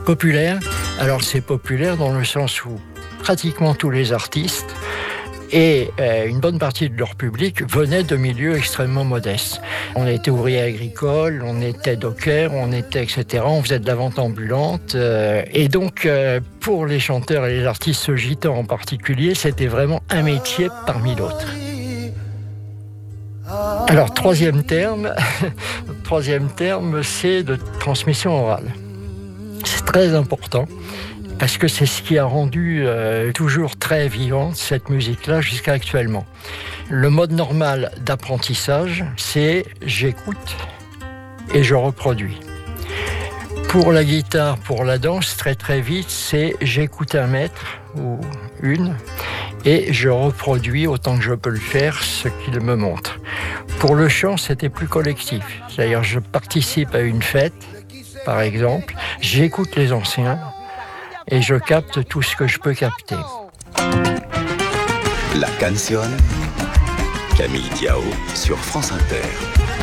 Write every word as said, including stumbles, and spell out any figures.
Populaire, alors c'est populaire dans le sens où pratiquement tous les artistes et euh, une bonne partie de leur public venaient de milieux extrêmement modestes. On était ouvriers agricoles, on était dockers, on était et cetera. On faisait de la vente ambulante. Euh, et donc, euh, pour les chanteurs et les artistes gitans en particulier, c'était vraiment un métier parmi d'autres. Alors, troisième terme, troisième terme, c'est de transmission orale. C'est très important. Parce que c'est ce qui a rendu euh, toujours très vivante cette musique-là jusqu'à actuellement. Le mode normal d'apprentissage, c'est j'écoute et je reproduis. Pour la guitare, pour la danse, très très vite, c'est j'écoute un maître ou une et je reproduis autant que je peux le faire ce qu'il me montre. Pour le chant, c'était plus collectif. C'est-à-dire, je participe à une fête, par exemple, j'écoute les anciens, et je capte tout ce que je peux capter. La Canción, Camille Diao sur France Inter.